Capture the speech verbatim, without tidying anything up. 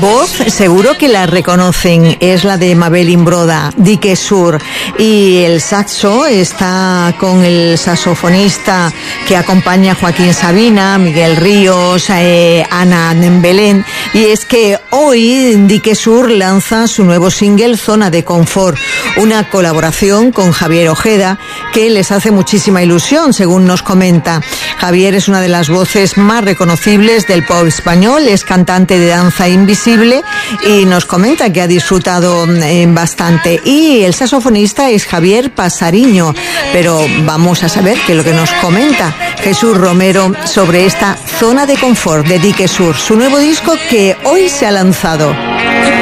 voz seguro que la reconocen, es la de Mabel Imbroda, Dique Sur, y el saxo está con el saxofonista que acompaña a Joaquín Sabina, Miguel Ríos, eh, Ana Belén, y es que hoy Dique Sur lanza su nuevo single Zona de Confort, una colaboración con Javier Ojeda que les hace muchísima ilusión, según nos comenta. Javier es una de las voces más reconocibles del pop español, es cantante de danza invisible y nos comenta que ha disfrutado eh, bastante. Y el saxofonista es Javier Pasariño, pero vamos a saber qué es lo que nos comenta Jesús Romero sobre esta Zona de Confort de Dique Sur, su nuevo disco que hoy se ha lanzado.